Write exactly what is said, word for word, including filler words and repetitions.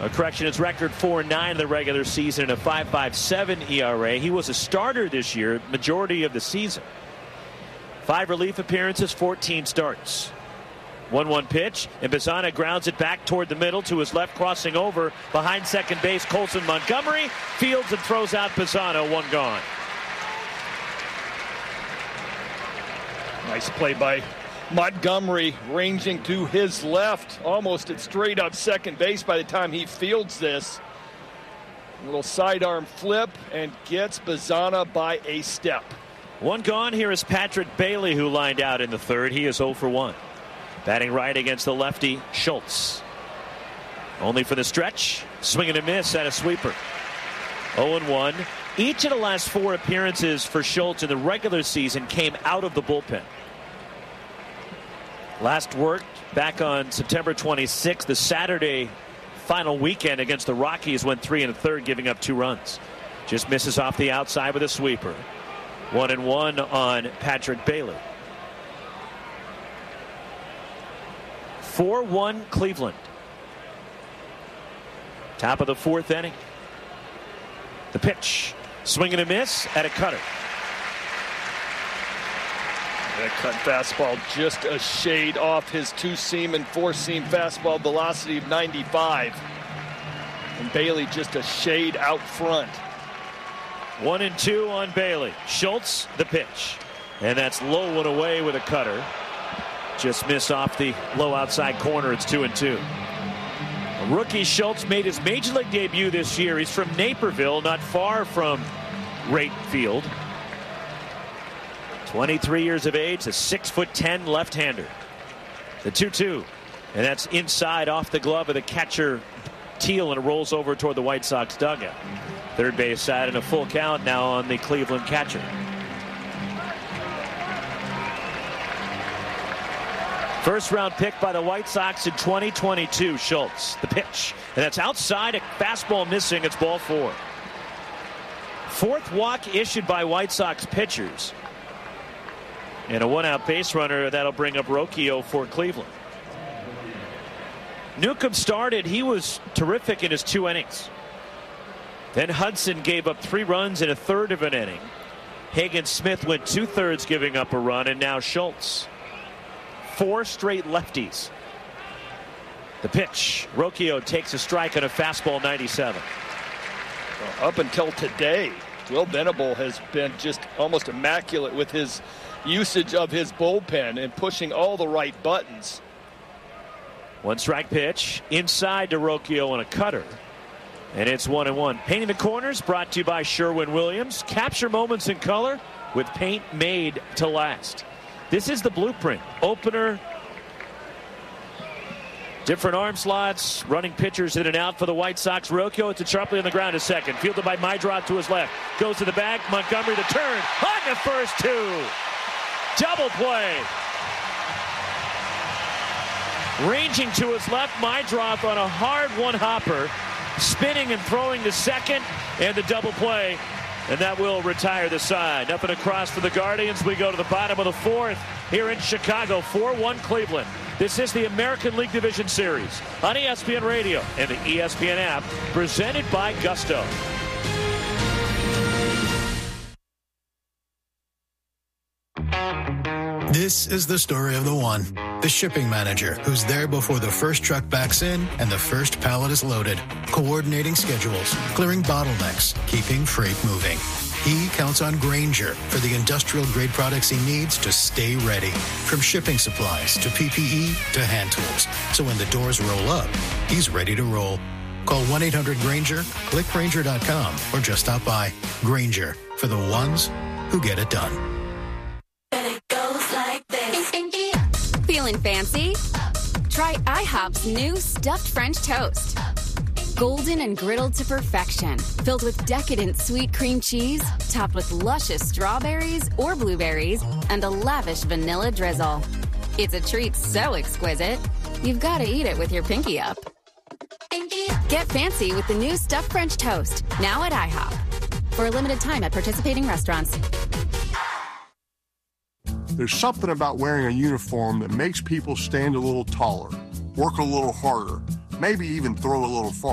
A correction, his record four nine in the regular season and a five five seven E R A. He was a starter this year, majority of the season. Five relief appearances, fourteen starts. one one pitch, and Bazzana grounds it back toward the middle to his left, crossing over behind second base. Colson Montgomery fields and throws out Bazzana, one gone. Nice play by Montgomery, ranging to his left, almost at straight up second base by the time he fields this. A little sidearm flip and gets Bazzana by a step. One gone. Here is Patrick Bailey, who lined out in the third. He is oh for one. Batting right against the lefty, Schultz. Only for the stretch. Swing and a miss at a sweeper. oh and one. Each of the last four appearances for Schultz in the regular season came out of the bullpen. Last worked back on September twenty-sixth, the Saturday final weekend against the Rockies, went three and a third, giving up two runs. Just misses off the outside with a sweeper. One and one on Patrick Bailey. four one Cleveland. Top of the fourth inning. The pitch. Swing and a miss at a cutter. That cut fastball just a shade off his two-seam and four-seam fastball velocity of ninety-five. And Bailey just a shade out front. One and two on Bailey. Schultz, the pitch. And that's low and away with a cutter. Just miss off the low outside corner. It's two and two. Rookie Schultz made his major league debut this year. He's from Naperville, not far from Wright Field. twenty-three years of age, a six foot ten left-hander. The two two. And that's inside off the glove of the catcher Teal, and it rolls over toward the White Sox dugout. Third base side and a full count now on the Cleveland catcher. First round pick by the White Sox in twenty twenty-two, Schultz. The pitch. And that's outside, a fastball missing. It's ball four. Fourth walk issued by White Sox pitchers. And a one out base runner that'll bring up Rocchio for Cleveland. Newcomb started. He was terrific in his two innings. Then Hudson gave up three runs in a third of an inning. Hagen Smith went two thirds, giving up a run, and now Schultz. Four straight lefties. The pitch. Rocchio takes a strike on a fastball, ninety-seven. Well, up until today, Will Venable has been just almost immaculate with his usage of his bullpen and pushing all the right buttons. One strike pitch inside to Rocchio on a cutter. And it's one and one. Painting the corners brought to you by Sherwin-Williams. Capture moments in color with paint made to last. This is the blueprint. Opener, different arm slots, running pitchers in and out for the White Sox. Rocchio, it's a sharply on the ground to second. Fielded by Meidroth to his left. Goes to the bag. Montgomery the turn. On the first two. Double play. Ranging to his left, Meidroth on a hard one-hopper. Spinning and throwing to second, and the double play. And that will retire the side. Nothing across for the Guardians. We go to the bottom of the fourth here in Chicago. four one Cleveland. This is the American League Division Series on E S P N Radio and the E S P N app, presented by Gusto. This is the story of the one. The shipping manager who's there before the first truck backs in and the first pallet is loaded, coordinating schedules, clearing bottlenecks, keeping freight moving. He counts on Grainger for the industrial-grade products he needs to stay ready, from shipping supplies to P P E to hand tools. So when the doors roll up, he's ready to roll. Call one eight hundred Grainger, click Grainger dot com, or just stop by. Grainger, for the ones who get it done. Feeling fancy? Try IHOP's new stuffed French toast. Golden and griddled to perfection, filled with decadent sweet cream cheese, topped with luscious strawberries or blueberries, and a lavish vanilla drizzle. It's a treat so exquisite, you've got to eat it with your pinky up. Get fancy with the new stuffed French toast, now at IHOP. For a limited time at participating restaurants. There's something about wearing a uniform that makes people stand a little taller, work a little harder, maybe even throw a little farther.